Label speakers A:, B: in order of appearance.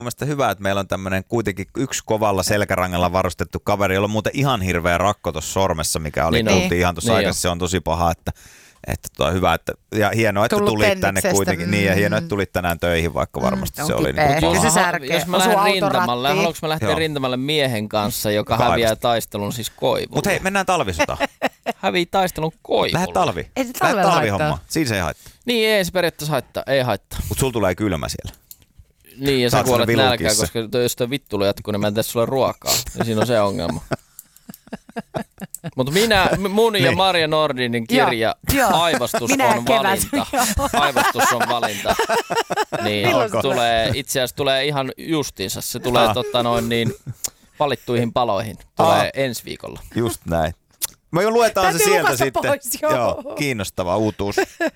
A: Mielestäni hyvä, että meillä on tämmöinen kuitenkin yksi kovalla selkärangalla varustettu kaveri, jolla on muuten ihan hirveä rakko tuossa sormessa, mikä oli kuultiin ihan tuossa aikaisemmin. Se on tosi paha, että hyvä, että, ja hienoa, että tulit tänne kuitenkin. Niin, ja hienoa, että tulit tänään töihin, vaikka varmasti se oli.
B: Jos mä lähden rintamalle, haluanko mä lähteä rintamalle miehen kanssa, joka häviää taistelun siis Koivulle?
A: Mutta hei, mennään talvisotaan.
B: Hävii taistelun Koivulle.
A: Lähde talvi.
C: Ei se
A: Lähde talvihommaan. Siinä se ei haittaa.
B: Niin, ei se periaatteessa haittaa. Ei haittaa.
A: Mutta sulla tulee kylmä siellä.
B: Niin, ja sä kuolet nälkään, koska jos toi vittuilu jatkuu, niin mä en tee sulle ruokaa. Ja siinä on se ongelma. Mutta mun ja Marja Nordinin kirja Aivastus on valinta. Aivastus on valinta. Niin itse asiassa tulee ihan justiinsa. Se tulee valittuihin paloihin. Tulee ensi viikolla.
A: Just näin. Me jo luetaan se sieltä sitten.
C: Pois,
A: joo, kiinnostava uutuus.